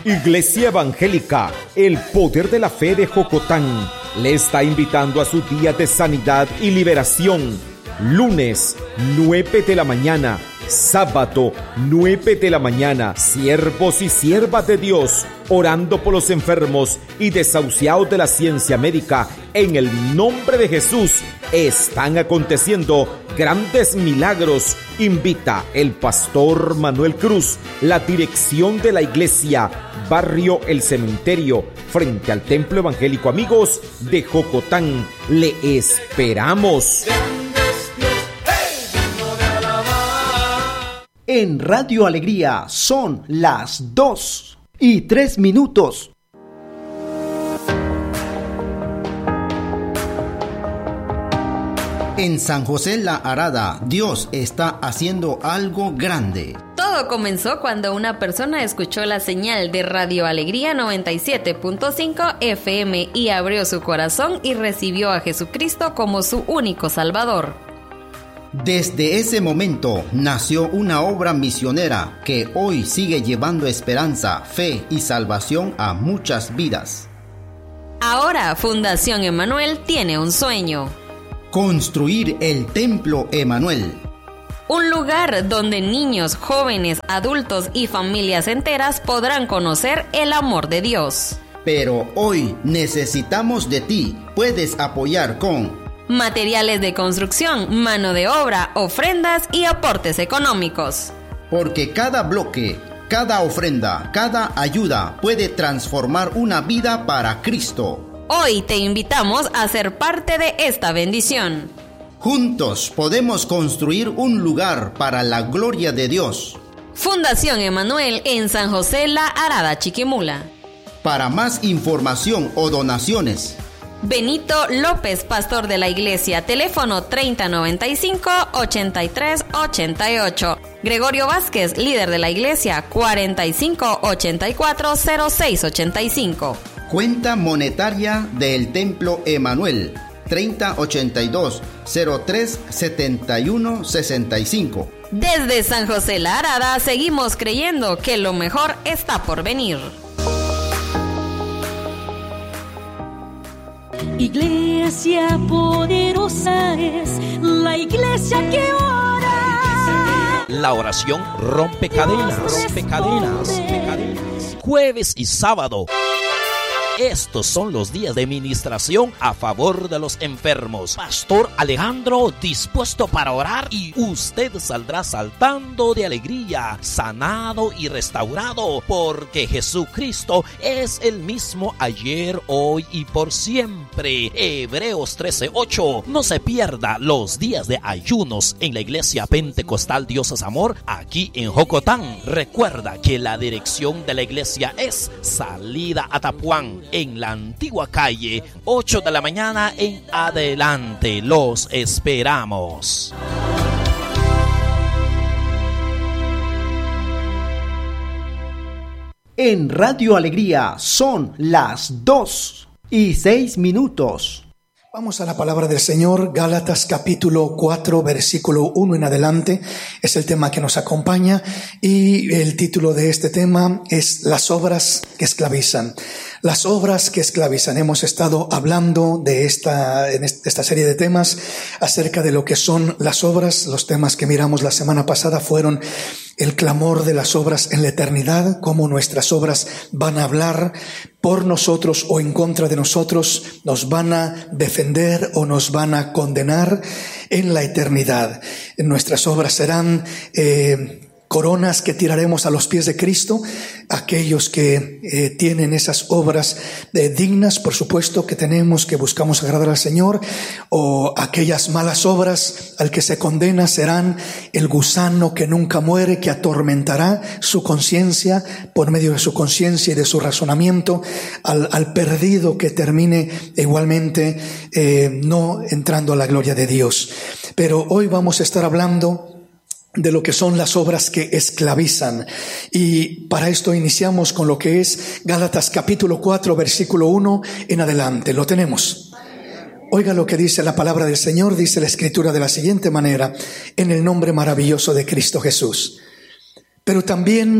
Iglesia Evangélica El Poder de la Fe de Jocotán le está invitando a su día de sanidad y liberación. Lunes, 9 de la mañana. Sábado, 9 de la mañana. Siervos y siervas de Dios, orando por los enfermos y desahuciados de la ciencia médica. En el nombre de Jesús, están aconteciendo grandes milagros. Invita el pastor Manuel Cruz, la dirección de la iglesia, barrio El Cementerio, frente al Templo Evangélico Amigos de Jocotán. Le esperamos. En Radio Alegría son las 2:03. En San José La Arada, Dios está haciendo algo grande. Todo comenzó cuando una persona escuchó la señal de Radio Alegría 97.5 FM y abrió su corazón y recibió a Jesucristo como su único Salvador. Desde ese momento nació una obra misionera que hoy sigue llevando esperanza, fe y salvación a muchas vidas. Ahora Fundación Emanuel tiene un sueño: construir el Templo Emanuel. Un lugar donde niños, jóvenes, adultos y familias enteras podrán conocer el amor de Dios. Pero hoy necesitamos de ti. Puedes apoyar con materiales de construcción, mano de obra, ofrendas y aportes económicos. Porque cada bloque, cada ofrenda, cada ayuda puede transformar una vida para Cristo. Hoy te invitamos a ser parte de esta bendición. Juntos podemos construir un lugar para la gloria de Dios. Fundación Emanuel en San José La Arada, Chiquimula. Para más información o donaciones, Benito López, pastor de la iglesia, teléfono 3095-8388. Gregorio Vázquez, líder de la iglesia, 4584-0685. Cuenta monetaria del Templo Emanuel, 3082-037165. Desde San José La Arada seguimos creyendo que lo mejor está por venir. Iglesia poderosa es la iglesia que ora. La oración rompe cadenas. Jueves y sábado. Estos son los días de ministración a favor de los enfermos. Pastor Alejandro dispuesto para orar y usted saldrá saltando de alegría, sanado y restaurado, porque Jesucristo es el mismo ayer, hoy y por siempre. Hebreos 13:8. No se pierda los días de ayunos en la iglesia Pentecostal Dios es Amor aquí en Jocotán. Recuerda que la dirección de la iglesia es Salida Atapuán, en la antigua calle, 8 de la mañana en adelante. Los esperamos. En Radio Alegría son las 2:06. Vamos a la palabra del Señor. Gálatas capítulo 4 versículo 1 en adelante es el tema que nos acompaña, y el título de este tema es las obras que esclavizan. Las obras que esclavizan. Hemos estado hablando de en esta serie de temas acerca de lo que son las obras. Los temas que miramos la semana pasada fueron el clamor de las obras en la eternidad, cómo nuestras obras van a hablar por nosotros o en contra de nosotros, nos van a defender o nos van a condenar en la eternidad. Nuestras obras serán coronas que tiraremos a los pies de Cristo. Aquellos que tienen esas obras dignas, por supuesto que tenemos, que buscamos agradar al Señor, o aquellas malas obras, al que se condena serán el gusano que nunca muere, que atormentará su conciencia, por medio de su conciencia y de su razonamiento, al perdido que termine igualmente no entrando a la gloria de Dios. Pero hoy vamos a estar hablando de lo que son las obras que esclavizan, y para esto iniciamos con lo que es Gálatas capítulo 4 versículo 1 en adelante. Lo tenemos. Oiga lo que dice la palabra del Señor. Dice la Escritura de la siguiente manera: en el nombre maravilloso de Cristo Jesús. Pero también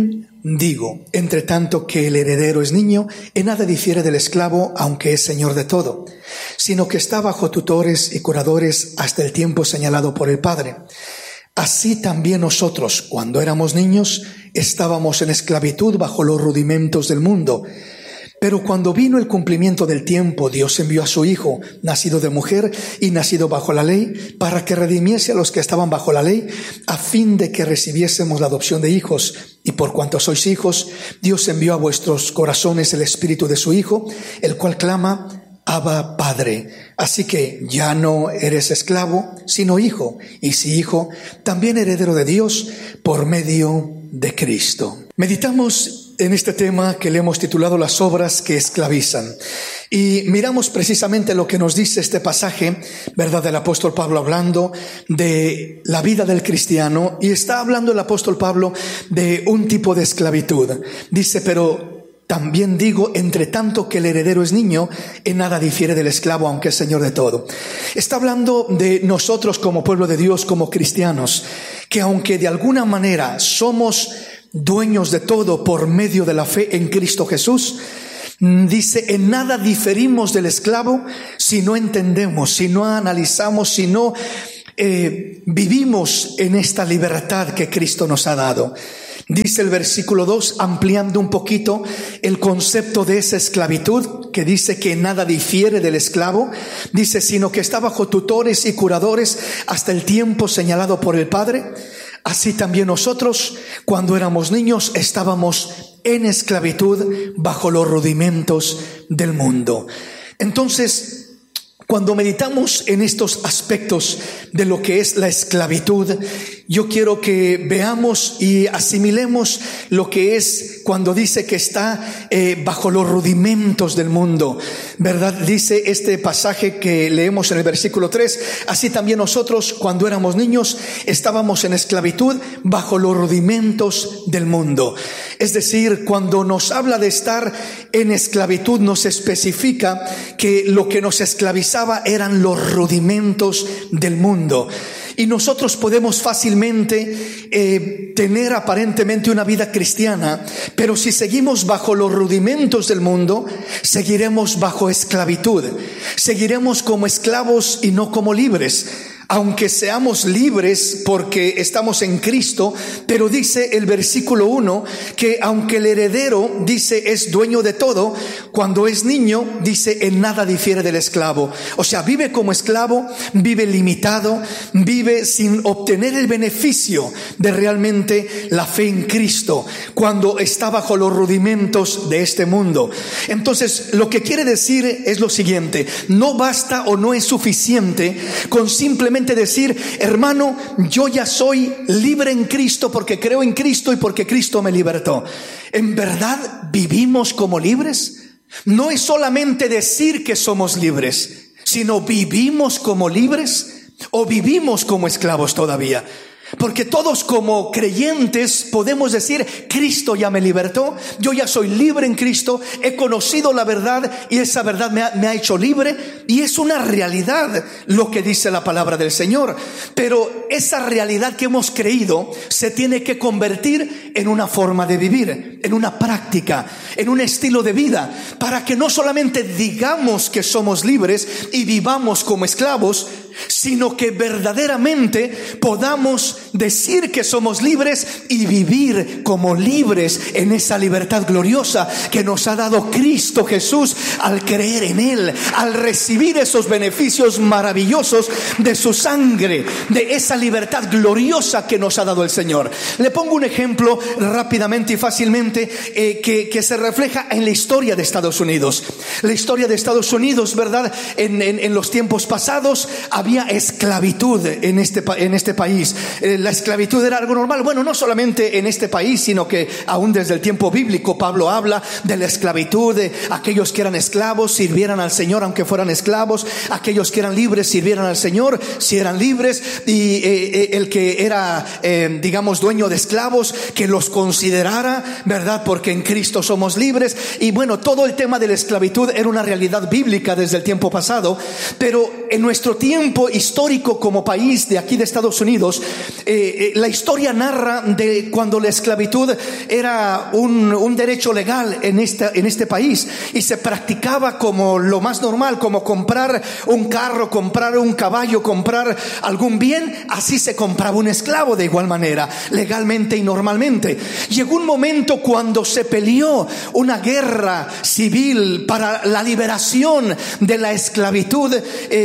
digo, entre tanto que el heredero es niño, en nada difiere del esclavo, aunque es señor de todo, sino que está bajo tutores y curadores hasta el tiempo señalado por el Padre. Así también nosotros, cuando éramos niños, estábamos en esclavitud bajo los rudimentos del mundo. Pero cuando vino el cumplimiento del tiempo, Dios envió a su Hijo, nacido de mujer y nacido bajo la ley, para que redimiese a los que estaban bajo la ley, a fin de que recibiésemos la adopción de hijos. Y por cuanto sois hijos, Dios envió a vuestros corazones el Espíritu de su Hijo, el cual clama, Abba, Padre. Así que ya no eres esclavo, sino hijo, y si hijo, también heredero de Dios por medio de Cristo. Meditamos en este tema que le hemos titulado las obras que esclavizan. Y miramos precisamente lo que nos dice este pasaje, ¿verdad?, del apóstol Pablo hablando de la vida del cristiano. Y está hablando el apóstol Pablo de un tipo de esclavitud. Dice, pero también digo, entre tanto que el heredero es niño, en nada difiere del esclavo, aunque es señor de todo. Está hablando de nosotros como pueblo de Dios, como cristianos, que aunque de alguna manera somos dueños de todo por medio de la fe en Cristo Jesús, dice, en nada diferimos del esclavo si no entendemos, si no analizamos, si no vivimos en esta libertad que Cristo nos ha dado. Dice el versículo 2, ampliando un poquito el concepto de esa esclavitud, que dice que nada difiere del esclavo. Dice, sino que está bajo tutores y curadores hasta el tiempo señalado por el Padre. Así también nosotros, cuando éramos niños, estábamos en esclavitud bajo los rudimentos del mundo. Entonces, cuando meditamos en estos aspectos de lo que es la esclavitud, yo quiero que veamos y asimilemos lo que es cuando dice que está bajo los rudimentos del mundo, ¿verdad? Dice este pasaje que leemos en el versículo 3, así también nosotros cuando éramos niños estábamos en esclavitud bajo los rudimentos del mundo. Es decir, cuando nos habla de estar en esclavitud, nos especifica que lo que nos esclavizaba eran los rudimentos del mundo. Y nosotros podemos fácilmente tener aparentemente una vida cristiana, pero si seguimos bajo los rudimentos del mundo, seguiremos bajo esclavitud. Seguiremos como esclavos y no como libres. Aunque seamos libres porque estamos en Cristo, pero dice el versículo 1 que aunque el heredero, dice, es dueño de todo, cuando es niño, dice, en nada difiere del esclavo. O sea, vive como esclavo, vive limitado, vive sin obtener el beneficio de realmente la fe en Cristo, cuando está bajo los rudimentos de este mundo. Entonces, lo que quiere decir es lo siguiente: no basta o no es suficiente con simplemente decir, hermano, yo ya soy libre en Cristo porque creo en Cristo y porque Cristo me libertó. ¿En verdad vivimos como libres? No es solamente decir que somos libres, sino vivimos como libres o vivimos como esclavos todavía. Porque todos como creyentes podemos decir, Cristo ya me libertó, yo ya soy libre en Cristo, he conocido la verdad y esa verdad me ha hecho libre, y es una realidad lo que dice la palabra del Señor. Pero esa realidad que hemos creído se tiene que convertir en una forma de vivir, en una práctica, en un estilo de vida, para que no solamente digamos que somos libres y vivamos como esclavos, sino que verdaderamente podamos decir que somos libres y vivir como libres en esa libertad gloriosa que nos ha dado Cristo Jesús al creer en Él, al recibir esos beneficios maravillosos de su sangre, de esa libertad gloriosa que nos ha dado el Señor. Le pongo un ejemplo rápidamente y fácilmente que se refleja en la historia de Estados Unidos. La historia de Estados Unidos, ¿verdad? En los tiempos pasados había esclavitud en este país. La esclavitud era algo normal. Bueno, no solamente en este país, sino que aún desde el tiempo bíblico Pablo habla de la esclavitud, de aquellos que eran esclavos sirvieran al Señor aunque fueran esclavos, aquellos que eran libres sirvieran al Señor si eran libres, y el que era digamos dueño de esclavos, que los considerara, ¿verdad? Porque en Cristo somos libres. Y bueno, todo el tema de la esclavitud era una realidad bíblica desde el tiempo pasado, pero en nuestro tiempo histórico como país de aquí de Estados Unidos, la historia narra de cuando la esclavitud era un derecho legal en este país y se practicaba como lo más normal, como comprar un carro, comprar un caballo, comprar algún bien. Así se compraba un esclavo de igual manera, legalmente y normalmente. Llegó un momento cuando se peleó una guerra civil para la liberación de la esclavitud,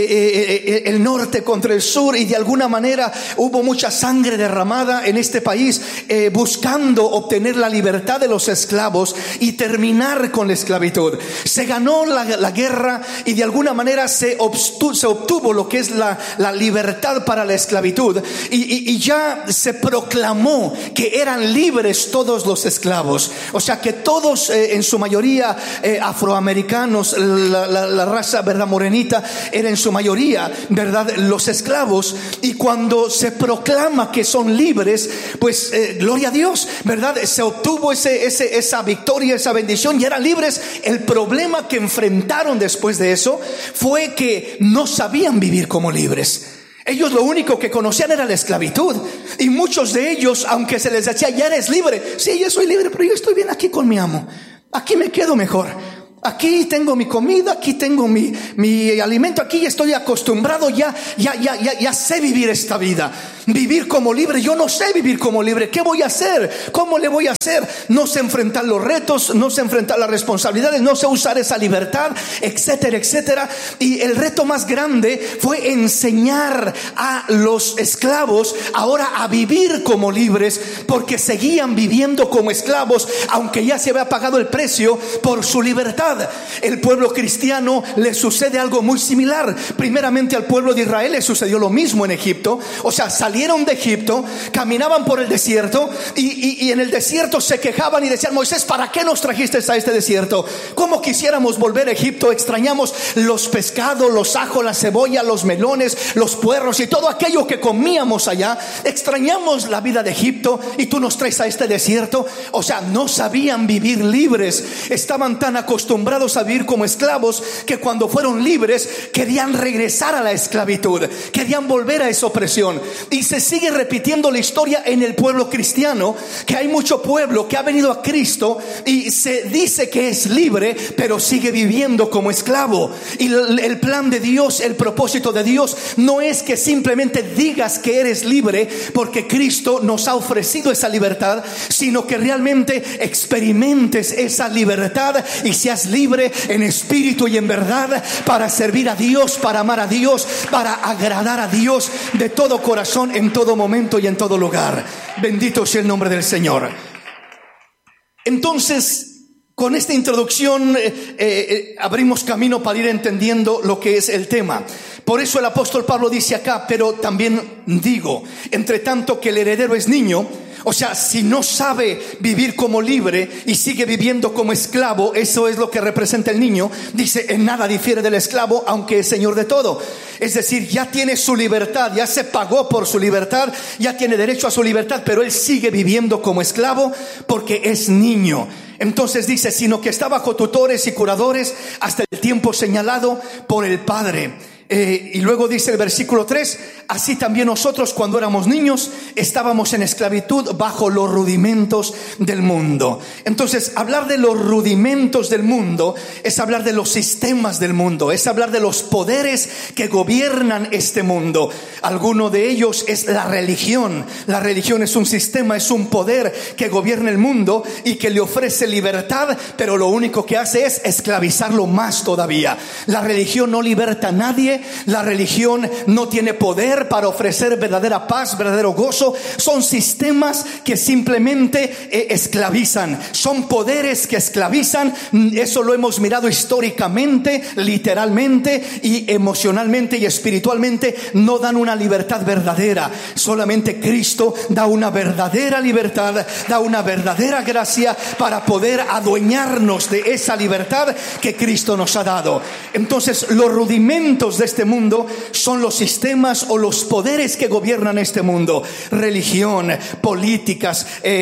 el norte contra el sur, y de alguna manera hubo mucha sangre derramada en este país buscando obtener la libertad de los esclavos y terminar con la esclavitud. Se ganó la guerra y de alguna manera se obtuvo lo que es la libertad para la esclavitud, y ya se proclamó que eran libres todos los esclavos. O sea que todos, en su mayoría afroamericanos, la raza, ¿verdad?, morenita, era en su mayoría, ¿verdad?, los esclavos. Y cuando se proclama que son libres, pues gloria a Dios, ¿verdad?, se obtuvo esa victoria, esa bendición, y eran libres. El problema que enfrentaron después de eso fue que no sabían vivir como libres. Ellos lo único que conocían era la esclavitud, y muchos de ellos, aunque se les decía ya eres libre, sí, yo soy libre, pero yo estoy bien aquí con mi amo, aquí me quedo mejor, aquí tengo mi comida, aquí tengo mi alimento, aquí estoy acostumbrado, ya sé vivir esta vida. Vivir como libre, yo no sé vivir como libre. ¿Qué voy a hacer? ¿Cómo le voy a hacer? No sé enfrentar los retos, no sé enfrentar las responsabilidades, no sé usar esa libertad, etcétera, etcétera. Y el reto más grande fue enseñar a los esclavos ahora a vivir como libres, porque seguían viviendo como esclavos, aunque ya se había pagado el precio por su libertad. El pueblo cristiano le sucede algo muy similar. Primeramente al pueblo de Israel le sucedió lo mismo en Egipto. O sea, salieron de Egipto, caminaban por el desierto y en el desierto se quejaban y decían: Moisés, ¿para qué nos trajiste a este desierto? ¿Cómo quisiéramos volver a Egipto? Extrañamos los pescados, los ajos, la cebolla, los melones, los puerros y todo aquello que comíamos allá. Extrañamos la vida de Egipto y tú nos traes a este desierto. O sea, no sabían vivir libres. Estaban tan acostumbrados a vivir como esclavos que cuando fueron libres querían regresar a la esclavitud, querían volver a esa opresión. Y se sigue repitiendo la historia en el pueblo cristiano, que hay mucho pueblo que ha venido a Cristo y se dice que es libre, pero sigue viviendo como esclavo. Y el plan de Dios, el propósito de Dios no es que simplemente digas que eres libre porque Cristo nos ha ofrecido esa libertad, sino que realmente experimentes esa libertad y seas libre en espíritu y en verdad para servir a Dios, para amar a Dios, para agradar a Dios de todo corazón, en todo momento y en todo lugar. Bendito sea el nombre del Señor. Entonces, con esta introducción abrimos camino para ir entendiendo lo que es el tema. Por eso el apóstol Pablo dice acá: pero también digo, entre tanto que el heredero es niño. O sea, si no sabe vivir como libre y sigue viviendo como esclavo, eso es lo que representa el niño. Dice: en nada difiere del esclavo, aunque es señor de todo. Es decir, ya tiene su libertad, ya se pagó por su libertad, ya tiene derecho a su libertad, pero él sigue viviendo como esclavo porque es niño. Entonces dice: sino que está bajo tutores y curadores hasta el tiempo señalado por el Padre. Y luego dice el versículo 3: así también nosotros, cuando éramos niños, estábamos en esclavitud bajo los rudimentos del mundo. Entonces, hablar de los rudimentos del mundo es hablar de los sistemas del mundo, es hablar de los poderes que gobiernan este mundo. Alguno de ellos es la religión. La religión es un sistema, es un poder que gobierna el mundo y que le ofrece libertad, pero lo único que hace es esclavizarlo más todavía. La religión no liberta a nadie. La religión no tiene poder para ofrecer verdadera paz, verdadero gozo. Son sistemas que simplemente esclavizan. Son poderes que esclavizan. Eso lo hemos mirado históricamente, literalmente y emocionalmente y espiritualmente. No dan una libertad verdadera. Solamente Cristo da una verdadera libertad, da una verdadera gracia para poder adueñarnos de esa libertad que Cristo nos ha dado. Entonces, los rudimentos de este mundo son los sistemas o los poderes que gobiernan este mundo. Religión, políticas,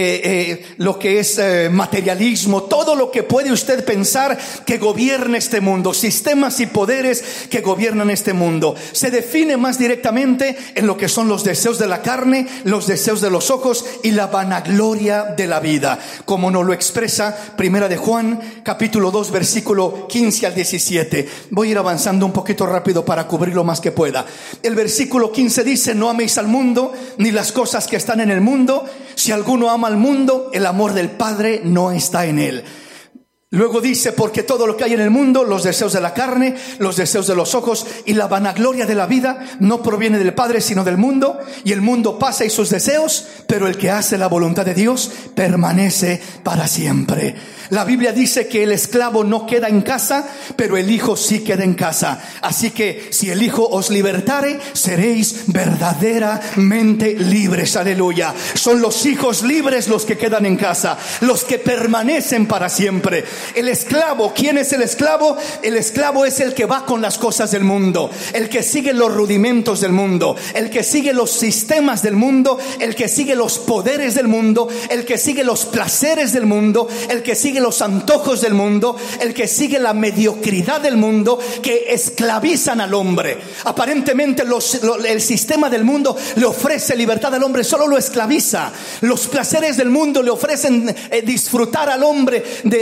lo que es materialismo, todo lo que puede usted pensar que gobierna este mundo. Sistemas y poderes que gobiernan este mundo. Se define más directamente en lo que son los deseos de la carne, los deseos de los ojos y la vanagloria de la vida, como nos lo expresa Primera de Juan, capítulo 2, versículo 15 al 17. Voy a ir avanzando un poquito rápido para cubrir lo más que pueda. El versículo 15 dice: no améis al mundo ni las cosas que están en el mundo. Si alguno ama al mundo, el amor del Padre no está en él. Luego dice: porque todo lo que hay en el mundo, los deseos de la carne, los deseos de los ojos y la vanagloria de la vida, no proviene del Padre sino del mundo. Y el mundo pasa y sus deseos, pero el que hace la voluntad de Dios permanece para siempre. La Biblia dice que el esclavo no queda en casa, pero el hijo sí queda en casa. Así que si el Hijo os libertare, seréis verdaderamente libres. Aleluya. Son los hijos libres los que quedan en casa, los que permanecen para siempre. El esclavo, ¿quién es el esclavo? El esclavo es el que va con las cosas del mundo, el que sigue los rudimentos del mundo, el que sigue los sistemas del mundo, el que sigue los poderes del mundo, el que sigue los placeres del mundo, el que sigue los antojos del mundo, el que sigue la mediocridad del mundo, que esclavizan al hombre. Aparentemente el sistema del mundo le ofrece libertad al hombre, solo lo esclaviza. Los placeres del mundo le ofrecen disfrutar al hombre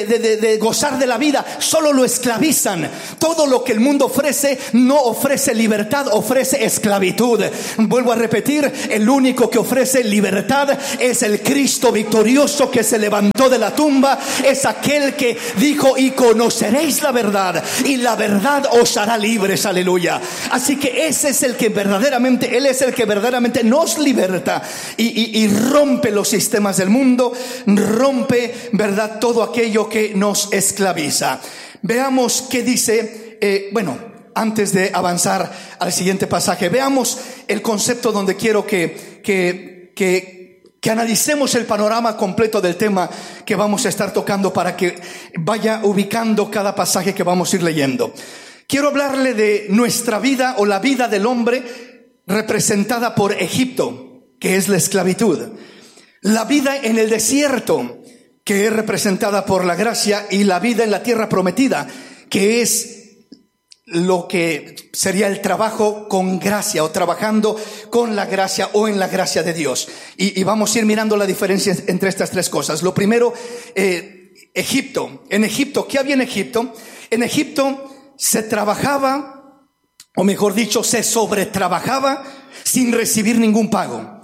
de gozar de la vida, solo lo esclavizan. Todo lo que el mundo ofrece no ofrece libertad, ofrece esclavitud. Vuelvo a repetir, el único que ofrece libertad es el Cristo victorioso que se levantó de la tumba. Es aquel que dijo: y conoceréis la verdad, y la verdad os hará libres. Aleluya. Así que ese es el que verdaderamente, Él es el que verdaderamente nos liberta y rompe los sistemas del mundo, rompe, ¿verdad?, todo aquello que nos esclaviza. Veamos qué dice, antes de avanzar al siguiente pasaje, veamos el concepto donde quiero que analicemos el panorama completo del tema que vamos a estar tocando para que vaya ubicando cada pasaje que vamos a ir leyendo. Quiero hablarle de nuestra vida o la vida del hombre representada por Egipto, que es la esclavitud. La vida en el desierto, que es representada por la gracia, y la vida en la tierra prometida, que es lo que sería el trabajo con gracia, o trabajando con la gracia o en la gracia de Dios. Y vamos a ir mirando la diferencia entre estas tres cosas. Lo primero, Egipto. En Egipto, ¿qué había en Egipto? En Egipto se trabajaba, o mejor dicho, se sobretrabajaba sin recibir ningún pago.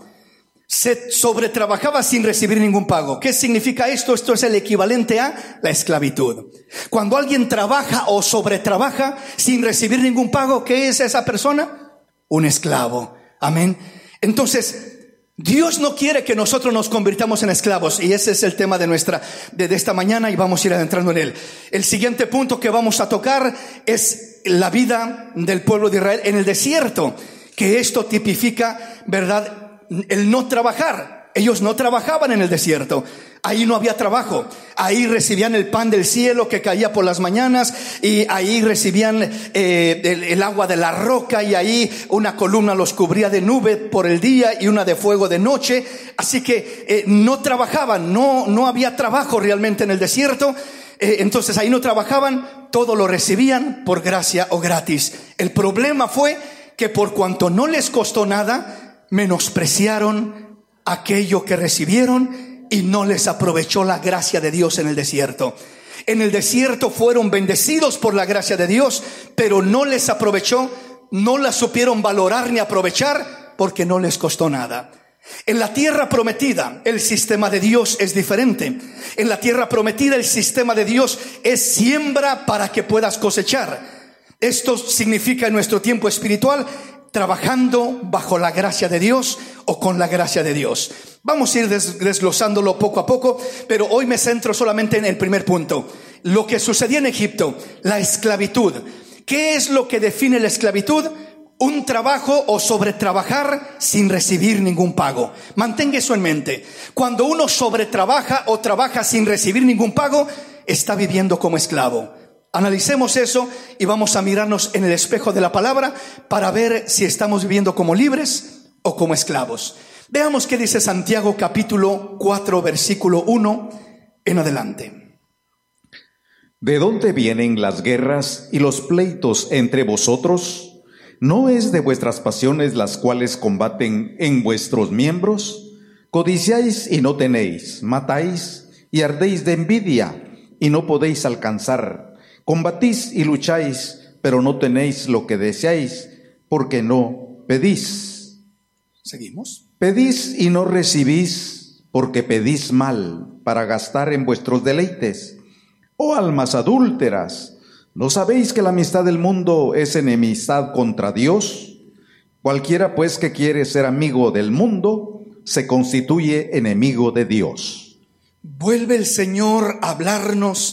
Se sobretrabajaba sin recibir ningún pago. ¿Qué significa esto? Esto es el equivalente a la esclavitud. Cuando alguien trabaja o sobretrabaja sin recibir ningún pago, ¿qué es esa persona? Un esclavo. Amén. Entonces, Dios no quiere que nosotros nos convirtamos en esclavos, y ese es el tema de esta mañana, y vamos a ir adentrando en él. El siguiente punto que vamos a tocar es la vida del pueblo de Israel en el desierto, que esto tipifica, ¿verdad?, el no trabajar. Ellos no trabajaban en el desierto. Ahí no había trabajo. Ahí recibían el pan del cielo que caía por las mañanas, y ahí recibían el agua de la roca, y ahí una columna los cubría de nube por el día y una de fuego de noche. Así que no trabajaban, no había trabajo realmente en el desierto. Entonces ahí no trabajaban, todo lo recibían por gracia o gratis. El problema fue que por cuanto no les costó nada, menospreciaron aquello que recibieron y no les aprovechó la gracia de Dios en el desierto. En el desierto fueron bendecidos por la gracia de Dios, pero no les aprovechó, no la supieron valorar ni aprovechar porque no les costó nada. En la tierra prometida, el sistema de Dios es diferente. En la tierra prometida, el sistema de Dios es siembra para que puedas cosechar. Esto significa en nuestro tiempo espiritual trabajando bajo la gracia de Dios o con la gracia de Dios. Vamos a ir desglosándolo poco a poco, pero hoy me centro solamente en el primer punto. Lo que sucedía en Egipto, la esclavitud. ¿Qué es lo que define la esclavitud? Un trabajo o sobretrabajar sin recibir ningún pago. Mantenga eso en mente. Cuando uno sobretrabaja o trabaja sin recibir ningún pago, está viviendo como esclavo. Analicemos eso y vamos a mirarnos en el espejo de la palabra para ver si estamos viviendo como libres o como esclavos. Veamos qué dice Santiago capítulo 4 versículo 1 en adelante. ¿De dónde vienen las guerras y los pleitos entre vosotros? ¿No es de vuestras pasiones las cuales combaten en vuestros miembros? Codiciáis y no tenéis, matáis y ardéis de envidia y no podéis alcanzar. Combatís y lucháis, pero no tenéis lo que deseáis, porque no pedís. ¿Seguimos? Pedís y no recibís, porque pedís mal, para gastar en vuestros deleites. Oh almas adúlteras, ¿no sabéis que la amistad del mundo es enemistad contra Dios? Cualquiera pues que quiere ser amigo del mundo, se constituye enemigo de Dios. Vuelve el Señor a hablarnos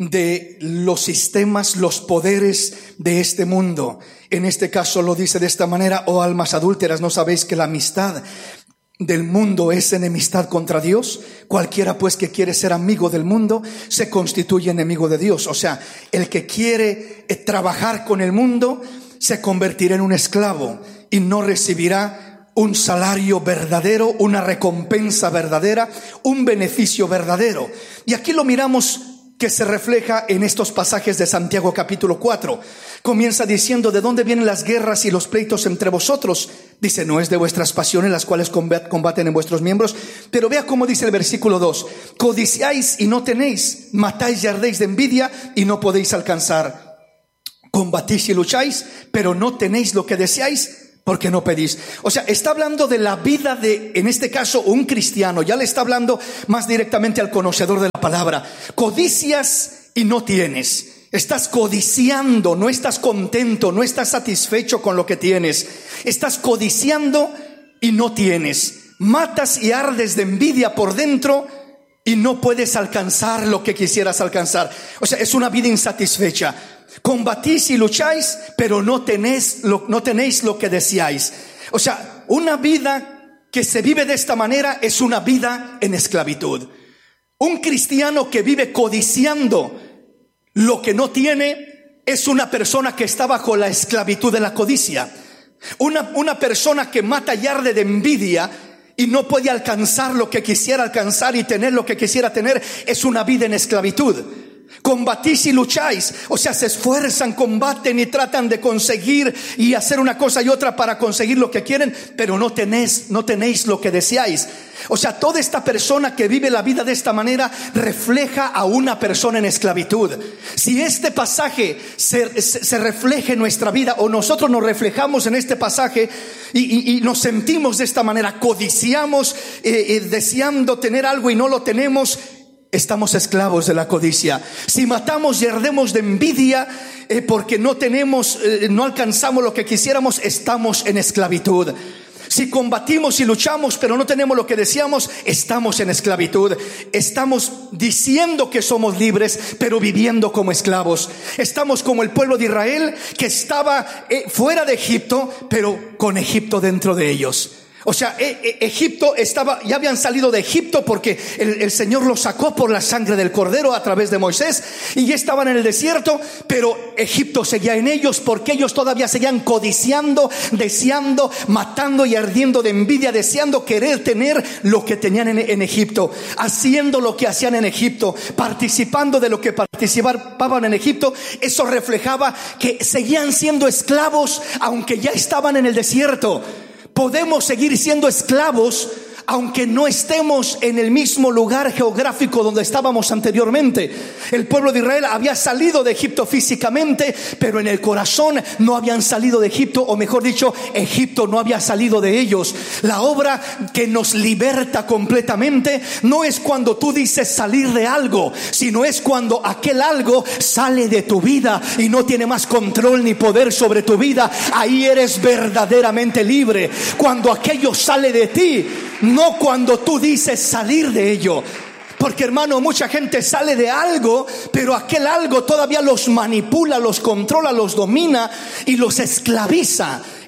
de los sistemas, los poderes de este mundo. En este caso lo dice de esta manera: oh almas adúlteras, ¿no sabéis que la amistad del mundo es enemistad contra Dios? Cualquiera pues que quiere ser amigo del mundo se constituye enemigo de Dios. O sea, el que quiere trabajar con el mundo se convertirá en un esclavo y no recibirá un salario verdadero, una recompensa verdadera, un beneficio verdadero. Y aquí lo miramos que se refleja en estos pasajes de Santiago capítulo 4. Comienza diciendo: ¿de dónde vienen las guerras y los pleitos entre vosotros? Dice: no es de vuestras pasiones las cuales combaten en vuestros miembros. Pero vea cómo dice el versículo 2: codiciáis y no tenéis, matáis y ardéis de envidia y no podéis alcanzar. Combatís y lucháis, pero no tenéis lo que deseáis, porque no pedís. O sea, está hablando de la vida de, en este caso, un cristiano. Ya le está hablando más directamente al conocedor de la palabra. Codicias y no tienes. Estás codiciando, no estás contento, no estás satisfecho con lo que tienes. Estás codiciando y no tienes. Matas y ardes de envidia por dentro y no puedes alcanzar lo que quisieras alcanzar. O sea, es una vida insatisfecha. Combatís y lucháis, pero no tenéis lo que deseáis. O sea, una vida que se vive de esta manera es una vida en esclavitud. Un cristiano que vive codiciando lo que no tiene es una persona que está bajo la esclavitud de la codicia. Una persona que mata y arde de envidia y no puede alcanzar lo que quisiera alcanzar y tener lo que quisiera tener es una vida en esclavitud. Combatís y lucháis, o sea, se esfuerzan, combaten y tratan de conseguir y hacer una cosa y otra para conseguir lo que quieren, pero no tenéis lo que deseáis. O sea, toda esta persona que vive la vida de esta manera refleja a una persona en esclavitud. Si este pasaje se refleja en nuestra vida, o nosotros nos reflejamos en este pasaje y nos sentimos de esta manera, codiciamos, deseando tener algo y no lo tenemos, estamos esclavos de la codicia. Si matamos y ardemos de envidia porque no alcanzamos lo que quisiéramos, estamos en esclavitud. Si combatimos y luchamos pero no tenemos lo que deseamos, estamos en esclavitud. Estamos diciendo que somos libres pero viviendo como esclavos. Estamos como el pueblo de Israel que estaba fuera de Egipto pero con Egipto dentro de ellos. O sea, Egipto ya habían salido de Egipto porque el Señor los sacó por la sangre del Cordero a través de Moisés, y ya estaban en el desierto, pero Egipto seguía en ellos porque ellos todavía seguían codiciando, deseando, matando y ardiendo de envidia, deseando querer tener lo que tenían en Egipto, haciendo lo que hacían en Egipto, participando de lo que participaban en Egipto. Eso reflejaba que seguían siendo esclavos aunque ya estaban en el desierto. Podemos seguir siendo esclavos aunque no estemos en el mismo lugar geográfico donde estábamos anteriormente. El pueblo de Israel había salido de Egipto físicamente, pero en el corazón no habían salido de Egipto, o mejor dicho, Egipto no había salido de ellos. La obra que nos liberta completamente no es cuando tú dices salir de algo, sino es cuando aquel algo sale de tu vida y no tiene más control ni poder sobre tu vida. Ahí eres verdaderamente libre, cuando aquello sale de ti, no cuando tú dices salir de ello. Porque, hermano, mucha gente sale de algo, pero aquel algo todavía los manipula, los controla, los domina y los esclaviza.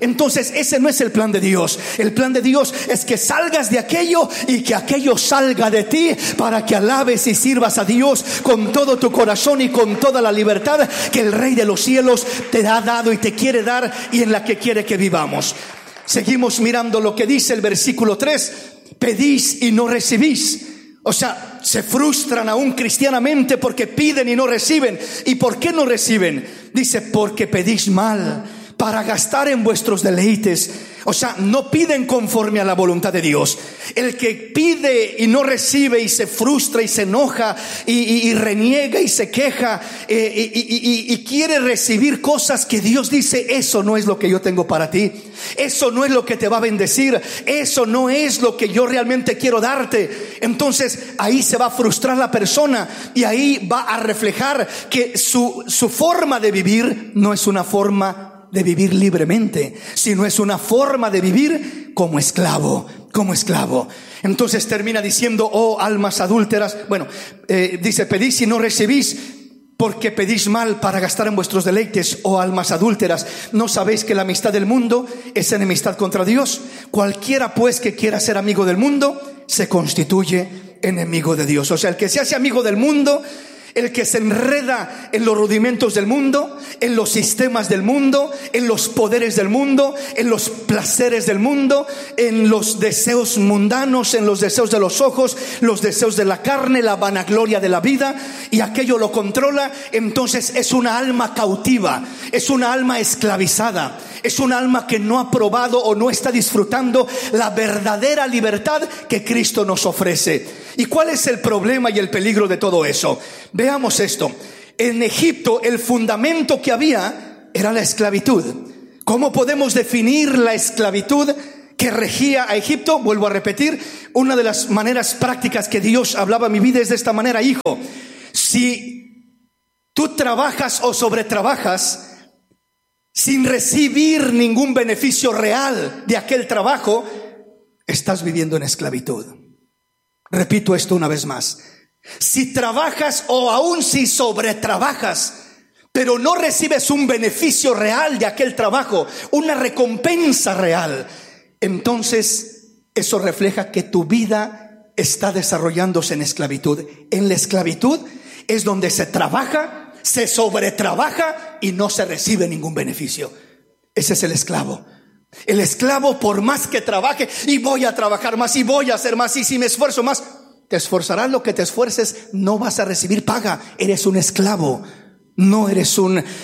Entonces ese no es el plan de Dios. El plan de Dios es que salgas de aquello y que aquello salga de ti, para que alabes y sirvas a Dios con todo tu corazón y con toda la libertad que el Rey de los cielos te ha dado y te quiere dar, y en la que quiere que vivamos. Seguimos mirando lo que dice el versículo 3: pedís y no recibís. O sea, se frustran aún cristianamente porque piden y no reciben. ¿Y por qué no reciben? Dice: porque pedís mal, para gastar en vuestros deleites. O sea, no piden conforme a la voluntad de Dios. El que pide y no recibe y se frustra y se enoja y reniega y se queja y quiere recibir cosas que Dios dice: eso no es lo que yo tengo para ti, eso no es lo que te va a bendecir, eso no es lo que yo realmente quiero darte. Entonces ahí se va a frustrar la persona, y ahí va a reflejar que su forma de vivir no es una forma de vivir libremente, sino es una forma de vivir como esclavo, como esclavo. Entonces termina diciendo: oh almas adúlteras. Bueno, dice: pedís y no recibís, porque pedís mal para gastar en vuestros deleites, oh almas adúlteras. ¿No sabéis que la amistad del mundo es enemistad contra Dios? Cualquiera pues que quiera ser amigo del mundo se constituye enemigo de Dios. O sea, el que se hace amigo del mundo, el que se enreda en los rudimentos del mundo, en los sistemas del mundo, en los poderes del mundo, en los placeres del mundo, en los deseos mundanos, en los deseos de los ojos, los deseos de la carne, la vanagloria de la vida, y aquello lo controla, entonces es una alma cautiva, es una alma esclavizada, es un alma que no ha probado o no está disfrutando la verdadera libertad que Cristo nos ofrece. ¿Y cuál es el problema y el peligro de todo eso? Veamos esto. En Egipto el fundamento que había era la esclavitud. ¿Cómo podemos definir la esclavitud que regía a Egipto? Vuelvo a repetir, una de las maneras prácticas que Dios hablaba a mi vida es de esta manera: hijo, si tú trabajas o sobretrabajas sin recibir ningún beneficio real de aquel trabajo, estás viviendo en esclavitud. Repito esto una vez más: si trabajas o aún si sobretrabajas, pero no recibes un beneficio real de aquel trabajo, una recompensa real, entonces eso refleja que tu vida está desarrollándose en esclavitud. En la esclavitud es donde se trabaja, se sobretrabaja y no se recibe ningún beneficio. Ese es el esclavo. El esclavo, por más que trabaje, y voy a trabajar más, y voy a hacer más, y si me esfuerzo más, te esforzarás lo que te esfuerces, no vas a recibir paga. Eres un esclavo. No eres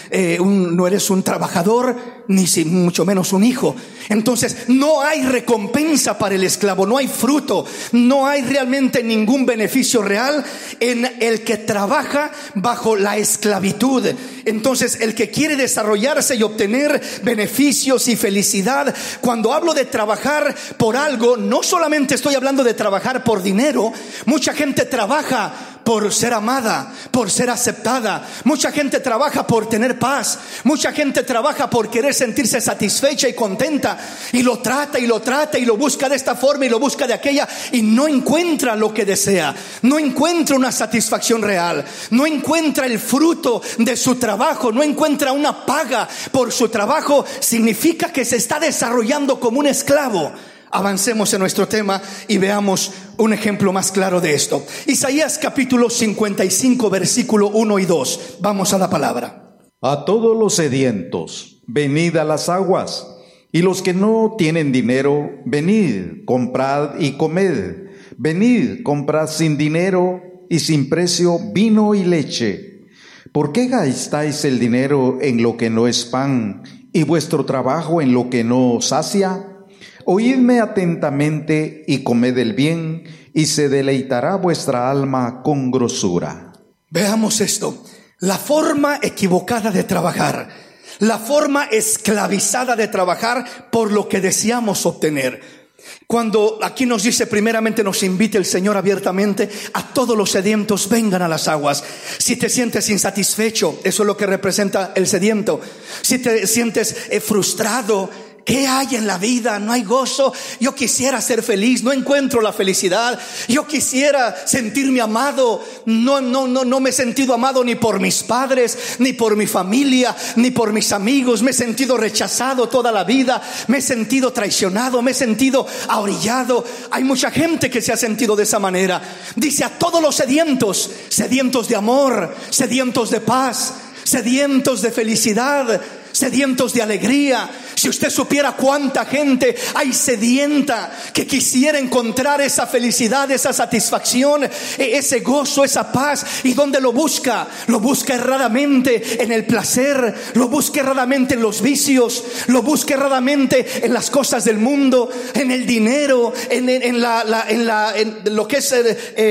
no eres un trabajador, ni mucho menos un hijo. Entonces no hay recompensa para el esclavo, no hay fruto, no hay realmente ningún beneficio real en el que trabaja bajo la esclavitud. Entonces el que quiere desarrollarse y obtener beneficios y felicidad, cuando hablo de trabajar por algo, no solamente estoy hablando de trabajar por dinero. Mucha gente trabaja por ser amada, por ser aceptada. Mucha gente trabaja por tener paz. Mucha gente trabaja por querer sentirse satisfecha y contenta, y lo trata y lo trata y lo busca de esta forma y lo busca de aquella, y no encuentra lo que desea, no encuentra una satisfacción real, no encuentra el fruto de su trabajo, no encuentra una paga por su trabajo. Significa que se está desarrollando como un esclavo. Avancemos en nuestro tema y veamos un ejemplo más claro de esto. Isaías capítulo 55 versículo 1 y 2. Vamos a la palabra. A todos los sedientos, venid a las aguas, y los que no tienen dinero, venid, comprad y comed. Venid, comprad sin dinero y sin precio vino y leche. ¿Por qué gastáis el dinero en lo que no es pan, y vuestro trabajo en lo que no sacia? Oídme atentamente y comed el bien, y se deleitará vuestra alma con grosura. Veamos esto. La forma equivocada de trabajar, la forma esclavizada de trabajar por lo que deseamos obtener. Cuando aquí nos dice, primeramente nos invita el Señor abiertamente: a todos los sedientos vengan a las aguas. Si te sientes insatisfecho, eso es lo que representa el sediento. Si te sientes frustrado, ¿qué hay en la vida? No hay gozo. Yo quisiera ser feliz, no encuentro la felicidad. Yo quisiera sentirme amado. No me he sentido amado ni por mis padres, ni por mi familia, ni por mis amigos. Me he sentido rechazado toda la vida. Me he sentido traicionado, me he sentido ahorillado. Hay mucha gente que se ha sentido de esa manera. Dice: a todos los sedientos, sedientos de amor, sedientos de paz, sedientos de felicidad, sedientos de alegría. Si usted supiera cuánta gente hay sedienta, que quisiera encontrar esa felicidad, esa satisfacción, ese gozo, esa paz. ¿Y dónde lo busca? Lo busca erradamente en el placer, lo busca erradamente en los vicios, lo busca erradamente en las cosas del mundo, en el dinero, en lo que es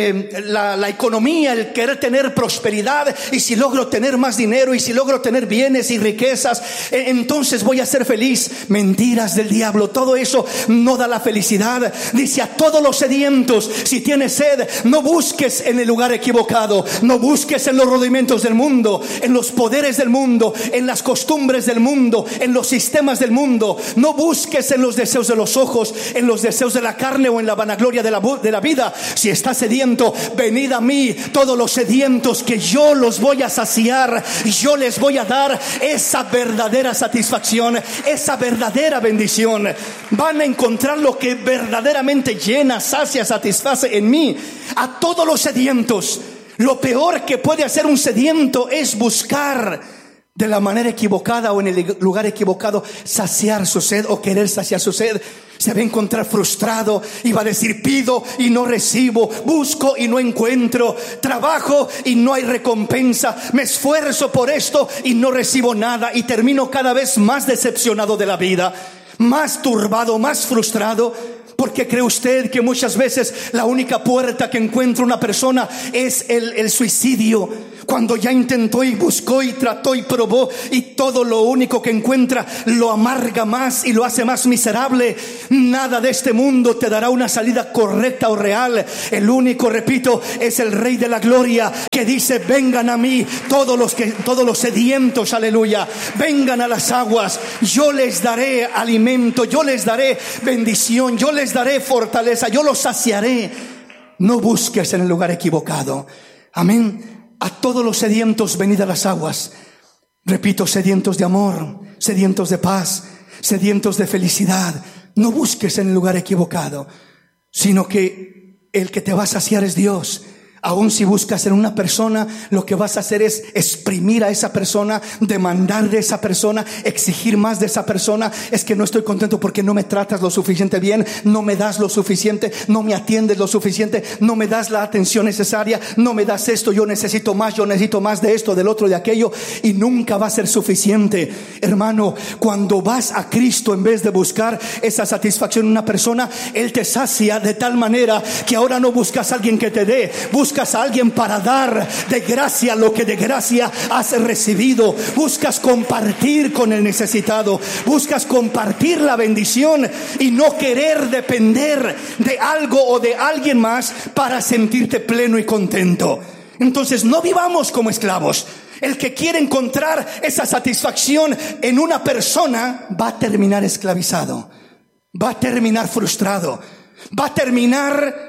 la economía, el querer tener prosperidad. Y si logro tener más dinero, y si logro tener bienes y riquezas, entonces voy a ser feliz. Mentiras del diablo. Todo eso no da la felicidad. Dice: a todos los sedientos, si tienes sed, no busques en el lugar equivocado. No busques en los rudimentos del mundo, en los poderes del mundo, en las costumbres del mundo, en los sistemas del mundo. No busques en los deseos de los ojos, en los deseos de la carne o en la vanagloria de la vida. Si estás sediento, venid a mí, todos los sedientos, que yo los voy a saciar. Yo les voy a dar esa verdadera satisfacción, esa verdadera bendición. Van a encontrar lo que verdaderamente llena, sacia, satisface en mí. A todos los sedientos. Lo peor que puede hacer un sediento es buscar de la manera equivocada o en el lugar equivocado saciar su sed o querer saciar su sed. Se va a encontrar frustrado y va a decir: pido y no recibo, busco y no encuentro, trabajo y no hay recompensa, me esfuerzo por esto y no recibo nada. Y termino cada vez más decepcionado de la vida, más turbado, más frustrado. Porque cree usted que muchas veces la única puerta que encuentra una persona es el suicidio, cuando ya intentó y buscó y trató y probó, y todo lo único que encuentra lo amarga más y lo hace más miserable? Nada de este mundo te dará una salida correcta o real. El único, repito, es el Rey de la Gloria, que dice: vengan a mí todos los sedientos, aleluya, vengan a las aguas, yo les daré alimento, yo les daré bendición, yo les daré fortaleza, yo los saciaré. No busques en el lugar equivocado. Amén. A todos los sedientos, venid a las aguas. Repito: sedientos de amor, sedientos de paz, sedientos de felicidad. No busques en el lugar equivocado, sino que el que te va a saciar es Dios. Aún si buscas en una persona, lo que vas a hacer es exprimir a esa persona, demandar de esa persona, exigir más de esa persona. Es que no estoy contento porque no me tratas lo suficiente bien, no me das lo suficiente, no me atiendes lo suficiente, no me das la atención necesaria, no me das esto, yo necesito más de esto, del otro, de aquello. Y nunca va a ser suficiente. Hermano, cuando vas a Cristo, en vez de buscar esa satisfacción en una persona, Él te sacia de tal manera que ahora no buscas a alguien que te dé, buscas a alguien para dar de gracia lo que de gracia has recibido. Buscas compartir con el necesitado, buscas compartir la bendición y no querer depender de algo o de alguien más para sentirte pleno y contento. Entonces no vivamos como esclavos. El que quiere encontrar esa satisfacción en una persona va a terminar esclavizado, va a terminar frustrado, va a terminar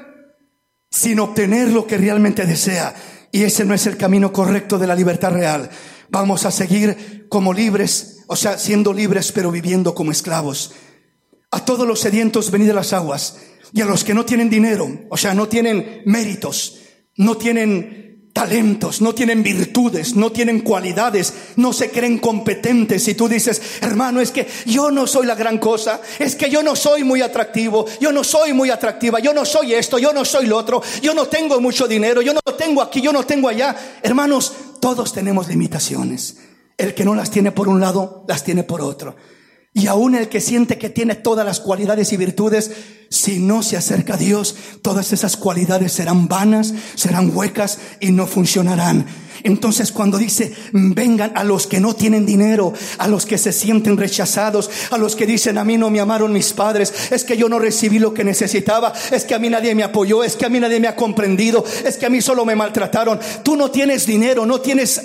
sin obtener lo que realmente desea. Y ese no es el camino correcto de la libertad real. Vamos a seguir como libres, o sea, siendo libres pero viviendo como esclavos. A todos los sedientos, venid a las aguas. Y a los que no tienen dinero, o sea, no tienen méritos, no tienen talentos, no tienen virtudes, no tienen cualidades, no se creen competentes. Y tú dices: hermano, es que yo no soy la gran cosa, es que yo no soy muy atractivo, yo no soy muy atractiva, yo no soy esto, yo no soy lo otro, yo no tengo mucho dinero, yo no tengo aquí, yo no tengo allá. Hermanos, todos tenemos limitaciones. El que no las tiene por un lado, las tiene por otro. Y aún el que siente que tiene todas las cualidades y virtudes, si no se acerca a Dios, todas esas cualidades serán vanas, serán huecas y no funcionarán. Entonces cuando dice vengan a los que no tienen dinero, a los que se sienten rechazados, a los que dicen a mí no me amaron mis padres, es que yo no recibí lo que necesitaba, es que a mí nadie me apoyó, es que a mí nadie me ha comprendido, es que a mí solo me maltrataron. Tú no tienes dinero, no tienes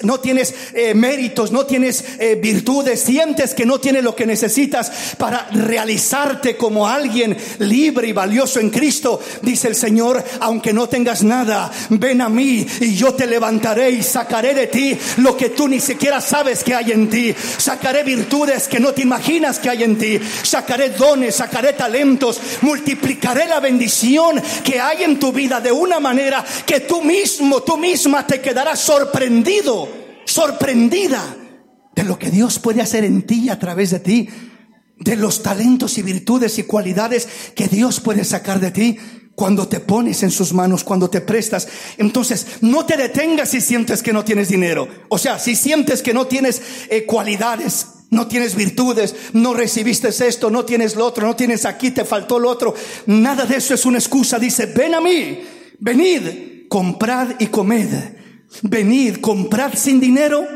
méritos, no tienes virtudes, sientes que no tienes lo que necesitas para realizarte como alguien libre y valioso en Cristo. Dice el Señor, aunque no tengas nada, ven a mí y yo te levantaré y sacaré de ti lo que tú ni siquiera sabes que hay en ti. Sacaré virtudes que no te imaginas que hay en ti. Sacaré dones, sacaré talentos, multiplicaré la bendición que hay en tu vida de una manera que tú misma te quedarás sorprendido, sorprendida de lo que Dios puede hacer en ti y a través de ti, de los talentos y virtudes y cualidades que Dios puede sacar de ti cuando te pones en sus manos, cuando te prestas. Entonces no te detengas si sientes que no tienes dinero, o sea, si sientes que no tienes cualidades, no tienes virtudes, no recibiste esto, no tienes lo otro, no tienes aquí, te faltó lo otro. Nada de eso es una excusa. Dice, ven a mí, venid, comprad y comed. Venid, comprad sin dinero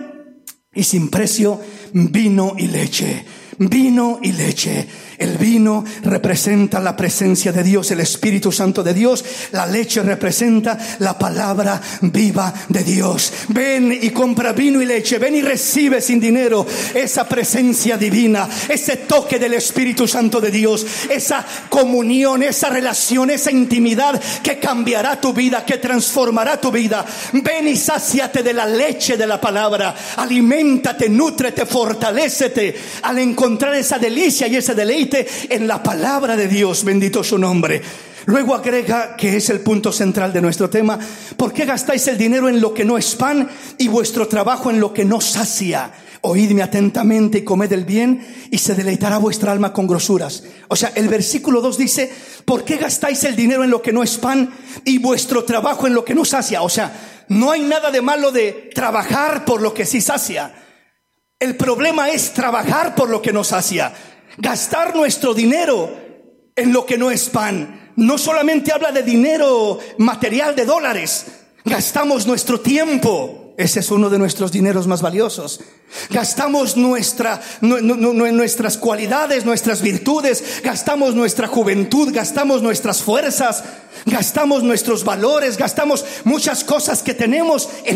y sin precio vino y leche. Vino y leche. El vino representa la presencia de Dios, el Espíritu Santo de Dios. La leche representa la palabra viva de Dios. Ven y compra vino y leche. Ven y recibe sin dinero esa presencia divina, ese toque del Espíritu Santo de Dios, esa comunión, esa relación, esa intimidad que cambiará tu vida, que transformará tu vida. Ven y sáciate de la leche de la palabra. Aliméntate, nútrete, fortalécete al encontrar esa delicia y ese deleite en la palabra de Dios. Bendito su nombre. Luego agrega, que es el punto central de nuestro tema: ¿por qué gastáis el dinero en lo que no es pan y vuestro trabajo en lo que no sacia? Oídme atentamente y comed el bien, y se deleitará vuestra alma con grosuras. O sea, el versículo 2 dice, ¿por qué gastáis el dinero en lo que no es pan y vuestro trabajo en lo que no sacia? O sea, no hay nada de malo de trabajar por lo que sí sacia. El problema es trabajar por lo que nos sacia. Gastar nuestro dinero en lo que no es pan. No solamente habla de dinero material, de dólares. Gastamos nuestro tiempo. Ese es uno de nuestros dineros más valiosos. Gastamos nuestras cualidades, nuestras virtudes. Gastamos nuestra juventud, gastamos nuestras fuerzas, gastamos nuestros valores, gastamos muchas cosas que tenemos en